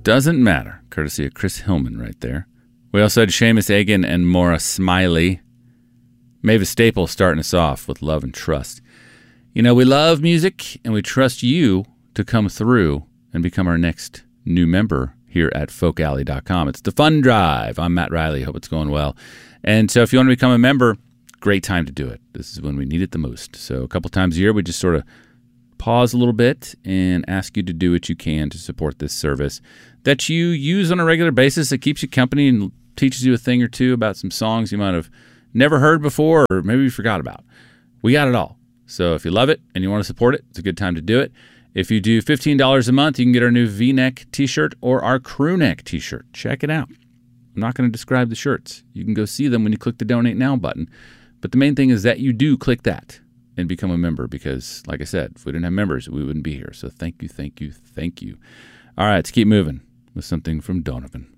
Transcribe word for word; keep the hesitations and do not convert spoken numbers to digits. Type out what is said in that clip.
Doesn't matter. Courtesy of Chris Hillman right there. We also had Seamus Egan and Maura Smiley. Mavis Staples starting us off with Love and Trust. You know, we love music, and we trust you to come through and become our next new member here at folk alley dot com. It's the Fun Drive. I'm Matt Riley. Hope it's going well. And so if you want to become a member, great time to do it. This is when we need it the most. So a couple times a year, we just sort of pause a little bit and ask you to do what you can to support this service that you use on a regular basis. That keeps you company and teaches you a thing or two about some songs you might have never heard before or maybe you forgot about. We got it all. So if you love it and you want to support it, it's a good time to do it. If you do fifteen dollars a month, you can get our new V-neck t-shirt or our crew neck t-shirt. Check it out. I'm not going to describe the shirts. You can go see them when you click the Donate Now button. But the main thing is that you do click that and become a member because, like I said, if we didn't have members, we wouldn't be here. So thank you, thank you, thank you. All right, let's keep moving with something from Donovan.